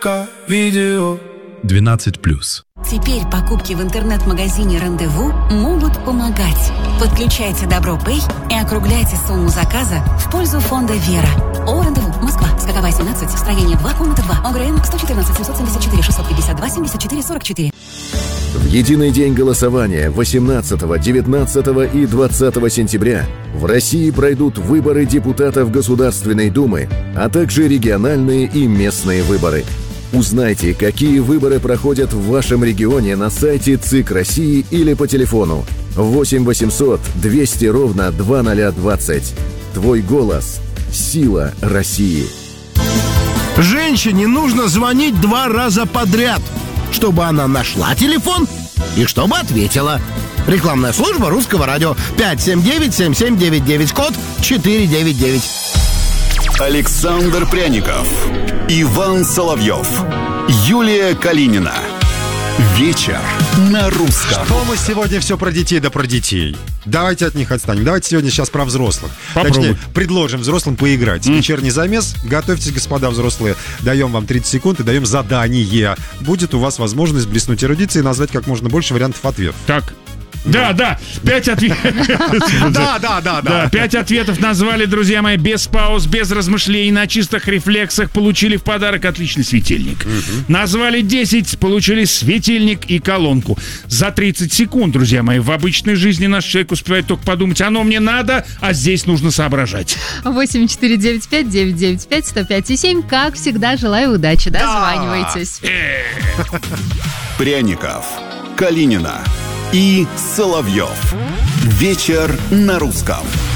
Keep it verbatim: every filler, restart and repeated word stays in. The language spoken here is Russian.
Видео двенадцать плюс. Теперь покупки в интернет-магазине «Рандеву» могут помогать. Подключайте Добро.Пэй и округляйте сумму заказа в пользу фонда «Вера». О, «Рандеву», Москва, Скаковая, семнадцать, строение два, комната два, ОГРН сто четырнадцать семьсот семьдесят четыре шестьсот пятьдесят два семьдесят четыре сорок четыре. В единый день голосования восемнадцатого, девятнадцатого и двадцатого сентября в России пройдут выборы депутатов Государственной Думы, а также региональные и местные выборы. Узнайте, какие выборы проходят в вашем регионе на сайте ЦИК России или по телефону восемь восемьсот двести ровно двадцать двадцать. Твой голос – сила России. Женщине нужно звонить два раза подряд, чтобы она нашла телефон и чтобы ответила. Рекламная служба Русского радио. Пять семь девять семь семь девять девять, код четыре девять девять. Александр Пряников, Иван Соловьев, Юлия Калинина. Вечер на русском. Что мы сегодня все про детей да про детей? Давайте от них отстанем. Давайте сегодня сейчас про взрослых. Попробуй. Точнее, предложим взрослым поиграть. Mm. Вечерний замес. Готовьтесь, господа взрослые. Даем вам тридцать секунд и даем задание. Будет у вас возможность блеснуть эрудицией и назвать как можно больше вариантов ответов. Так. Да, да, пять ответов. Да, да, да, да. Пять ответов назвали, друзья мои, без пауз, без размышлений, на чистых рефлексах. Получили в подарок отличный светильник. Назвали десять, получили светильник и колонку. За тридцать секунд, друзья мои. В обычной жизни наш человек успевает только подумать: оно мне надо, а здесь нужно соображать. восемь четыре девять пять девять девять пять сто пять и семь. Как всегда, желаю удачи. Дозванивайтесь. Пряников, Калинина и Соловьев. Вечер на русском.